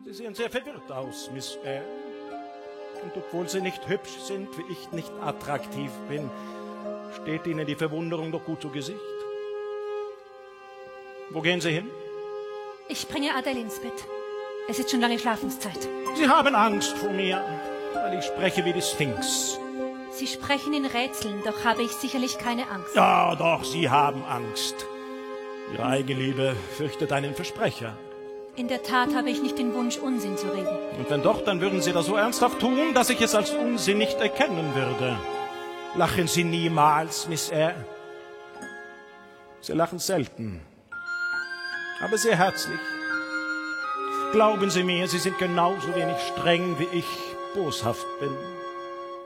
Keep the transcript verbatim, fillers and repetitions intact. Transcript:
Sie sehen sehr verwirrt aus, Miss Eyre. Und obwohl Sie nicht hübsch sind, wie ich nicht attraktiv bin, steht Ihnen die Verwunderung doch gut zu Gesicht. Wo gehen Sie hin? Ich bringe Adele ins Bett. Es ist schon lange Schlafenszeit. Sie haben Angst vor mir, weil ich spreche wie die Sphinx. Sie sprechen in Rätseln, doch habe ich sicherlich keine Angst. Ja, doch, Sie haben Angst. Ihre Eigenliebe fürchtet einen Versprecher. In der Tat habe ich nicht den Wunsch, Unsinn zu reden. Und wenn doch, dann würden Sie das so ernsthaft tun, dass ich es als Unsinn nicht erkennen würde. Lachen Sie niemals, Miss Eyre. Sie lachen selten, aber sehr herzlich. Glauben Sie mir, Sie sind genauso wenig streng, wie ich boshaft bin.